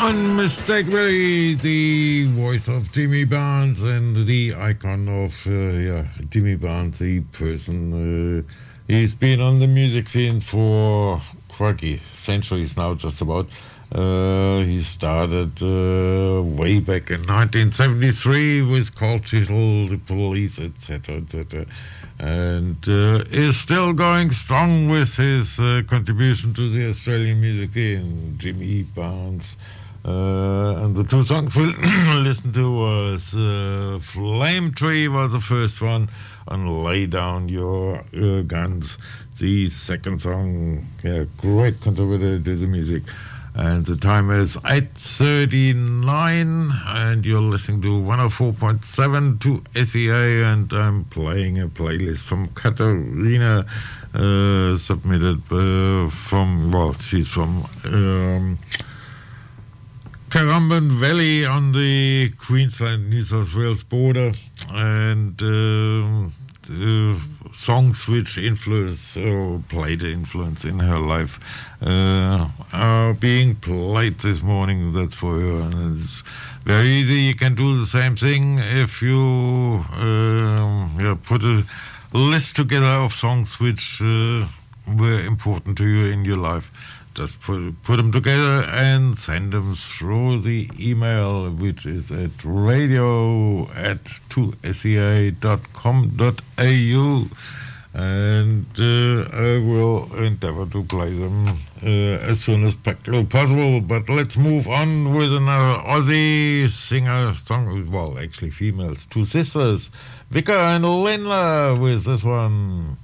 Unmistakably the voice of Jimmy Barnes and the icon of Jimmy Barnes, the person. He's been on the music scene for centuries now, just about. He started way back in 1973 with Cold Chisel, The Police, etc., etc., and is still going strong with his contribution to the Australian music scene. Jimmy Barnes. And the two songs we'll listen to was Flame Tree was the first one, and Lay Down Your Guns, the second song. Great contributor to the music. And the time is 8:39, and you're listening to 104.7 to SEA, and I'm playing a playlist from Katarina, submitted she's from Currumbin Valley on the Queensland-New South Wales border, and songs which influence or played an influence in her life are being played this morning. That's for her, and it's very easy. You can do the same thing if you put a list together of songs which were important to you in your life. Just put them together and send them through the email, which is at radio@2sea.com.au, and I will endeavor to play them as soon as possible. But let's move on with another Aussie singer song. Well, actually females, two sisters, Vika and Linda, with this one.